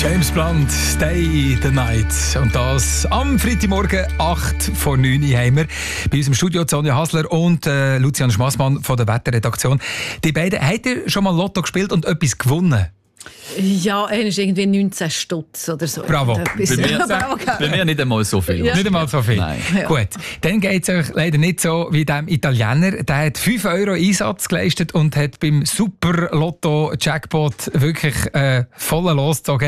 James Blunt, Stay the Night. Und das am Freitagmorgen 8:09 haben wir bei uns im Studio Sonja Hasler und Lucian Schmassmann von der Wetterredaktion. Die beiden, habt ihr schon mal Lotto gespielt und etwas gewonnen? Ja, er ist irgendwie 19 Stutz oder so. Bravo. Bei mir nicht einmal so viel. Ja. Nicht einmal so viel? Nein. Ja. Gut, dann geht es euch leider nicht so wie dem Italiener. Der hat 5 € Einsatz geleistet und hat beim Super-Lotto-Jackpot wirklich voll losgezogen.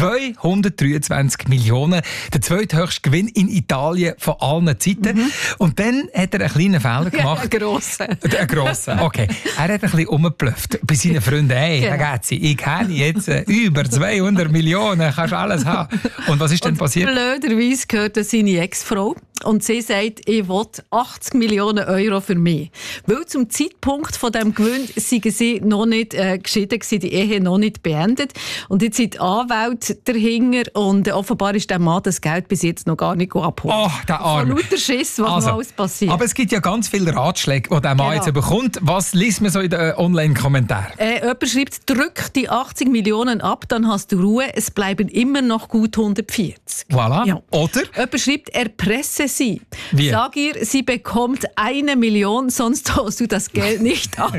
223 Millionen. Der zweithöchste Gewinn in Italien von allen Zeiten. Und dann hat er einen kleinen Fehler gemacht. Einen grossen. Einen grossen, okay. Er hat ein bisschen rumgeblufft bei seinen Freunden. Hey, Ragazzi, ich habe jetzt über 200 Millionen, kannst alles haben. Und was ist denn passiert? Blöderweise gehört das seine Ex-Frau. Und sie sagt, ich will 80 Millionen € für mich. Weil zum Zeitpunkt von diesem Gewinn seien sie noch nicht geschieden gewesen, die Ehe noch nicht beendet. Und jetzt sind die Anwälte dahinter und offenbar ist der Mann das Geld bis jetzt noch gar nicht abgeholt. Oh, der Arme. Von lauter Schiss, was noch alles passiert. Aber es gibt ja ganz viele Ratschläge, die der Mann jetzt bekommt. Was liest man so in den Online-Kommentaren? Jemand schreibt, drück die 80 Millionen ab, dann hast du Ruhe, es bleiben immer noch gut 140. Voilà. Ja. Oder? Jemand schreibt, erpresse sie. Wie? Sag ihr, sie bekommt 1 Million, sonst holst du das Geld nicht ab.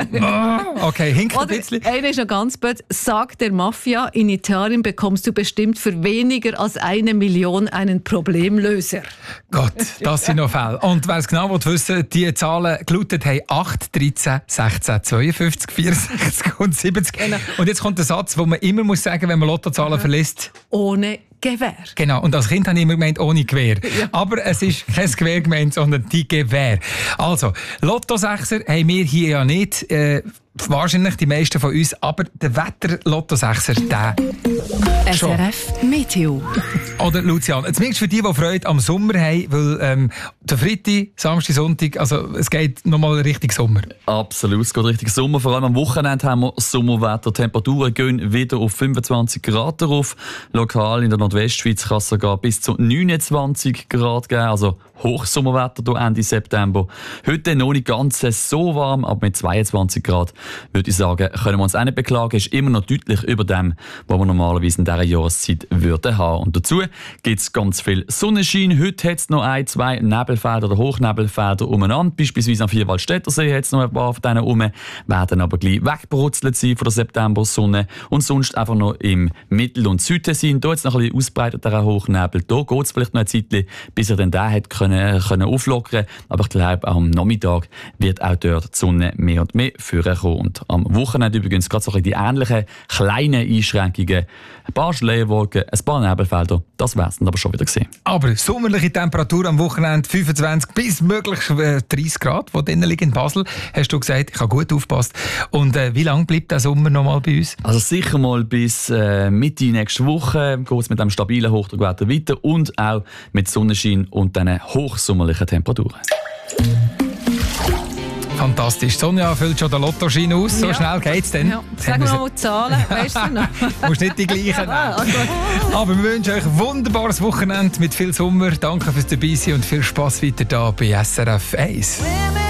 Okay, hinkt ein Oder bisschen. einer ist noch ganz blöd. Sag der Mafia, in Italien bekommst du bestimmt für weniger als 1 Million einen Problemlöser. Gott, das sind noch Fälle. Und wer es genau wissen will, die Zahlen gelautet haben 8, 13, 16, 52, 64 und 70. Genau. Und jetzt kommt der Satz, den man immer muss sagen, wenn man Lottozahlen verlässt. Ohne Gewehr. Genau, und als Kind habe ich immer gemeint, ohne Gewehr. Ja. Aber es ist kein Gewehr gemeint, sondern die Gewehr. Also, Lotto-Sechser haben wir hier ja nicht. Wahrscheinlich die meisten von uns. Aber der Wetter-Lotto-Sechser, der schon. SRF Meteo. Oder Lucian, zumindest für die Freude am Sommer haben, weil der Freitag, Samstag, Sonntag, also es geht nochmal Richtung Sommer. Absolut, es geht Richtung Sommer. Vor allem am Wochenende haben wir Sommerwetter. Temperaturen gehen wieder auf 25 Grad darauf. Lokal in der Nordwestschweiz kann es sogar bis zu 29 Grad geben. Also Hochsommerwetter hier Ende September. Heute noch nicht ganz so warm, aber mit 22 Grad würde ich sagen, können wir uns auch nicht beklagen. Ist immer noch deutlich über dem, was wir normalerweise in dieser Jahreszeit würden haben. Und dazu gibt es ganz viel Sonnenschein. Heute hat es noch 1, 2 Nebelfelder oder Hochnebelfelder umeinander. Beispielsweise am Vierwaldstättersee hat es noch ein paar von denen rum. Werden aber gleich wegbrutzelt sein von der September-Sonne. Und sonst einfach noch im Mittel- und Südtessin. Hier jetzt noch ein bisschen ausbreiteter Hochnebel. Hier geht es vielleicht noch ein Zeitchen, bis er dann den hat können auflockern. Aber ich glaube, am Nachmittag wird auch dort die Sonne mehr und mehr vorkommen. Und am Wochenende übrigens gerade so ein bisschen die ähnlichen kleinen Einschränkungen. Ein paar Schleierwolken, ein paar Nebelfelder. Das wäre es dann aber schon wieder gesehen. Aber sommerliche Temperatur am Wochenende 25 bis möglich 30 Grad, die drinnen liegen in Basel. Hast du gesagt, ich habe gut aufgepasst. Und wie lange bleibt der Sommer noch mal bei uns? Also sicher mal bis Mitte nächste Woche geht es mit einem stabilen Hochdruckwetter weiter und auch mit Sonnenschein und diesen hochsommerlichen Temperaturen. Fantastisch. Sonja füllt schon den Lottoschein aus. So schnell geht's denn. Ja. Sag mal die Zahlen, weißt du noch? Du musst nicht die gleichen nehmen. Aber wir wünschen euch ein wunderbares Wochenende mit viel Sommer. Danke fürs Dabeisein und viel Spass weiter da bei SRF 1.